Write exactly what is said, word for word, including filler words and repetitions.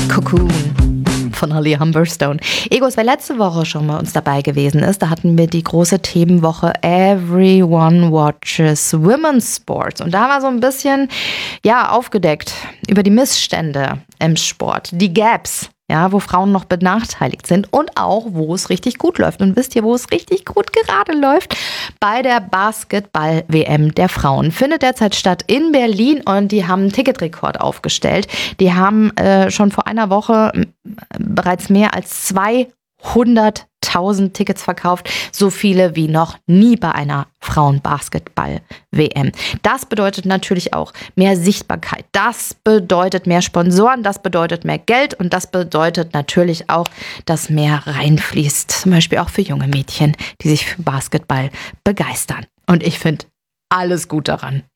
Cocoon von Holly Humberstone. Egos, wer letzte Woche schon mal uns dabei gewesen ist, da hatten wir die große Themenwoche Everyone Watches Women's Sports. Und da war so ein bisschen, ja, aufgedeckt über die Missstände im Sport, die Gaps, ja, wo Frauen noch benachteiligt sind und auch, wo es richtig gut läuft. Und wisst ihr, wo es richtig gut gerade läuft? Bei der Basketball-W M der Frauen. Findet derzeit statt in Berlin und die haben einen Ticketrekord aufgestellt. Die haben äh, schon vor einer Woche bereits mehr als zweihunderttausend Tickets verkauft. So viele wie noch nie bei einer Frauen-Basketball-W M. Das bedeutet natürlich auch mehr Sichtbarkeit. Das bedeutet mehr Sponsoren. Das bedeutet mehr Geld. Und das bedeutet natürlich auch, dass mehr reinfließt. Zum Beispiel auch für junge Mädchen, die sich für Basketball begeistern. Und ich finde alles gut daran.